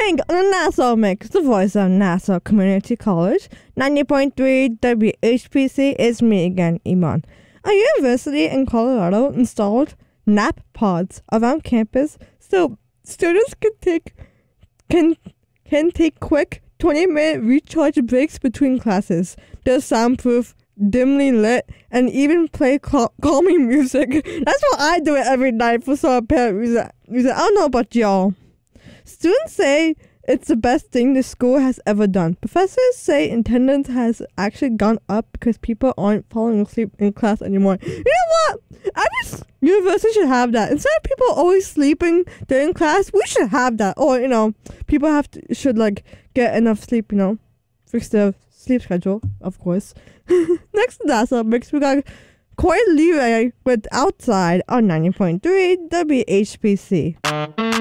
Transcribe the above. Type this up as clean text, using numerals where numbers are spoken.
morning on the Nassau Mix, the voice of Nassau Community College. 90.3 WHPC is me again, Iman. A university in Colorado installed nap pods around campus so students can take quick 20-minute recharge breaks between classes. They're soundproof, dimly lit, and even play calming music. That's what I do every night for some apparent reason. I don't know about y'all. Students say it's the best thing the school has ever done. Professors say attendance has actually gone up because people aren't falling asleep in class anymore. You know what? Every university should have that. Instead of people always sleeping during class, we should have that. Or, people should get enough sleep, fix their sleep schedule, of course. Next to Nassau Mix, we got Coy Leray with Outside on 90.3 WHPC.